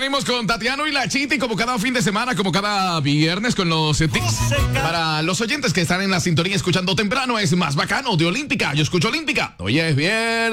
seguimos con Tatiano y la Chiti, como cada fin de semana, como cada viernes, con los tips. Para los oyentes que están en la sintonía escuchando temprano, es más bacano de Olímpica. Yo escucho Olímpica. Oye, es bien.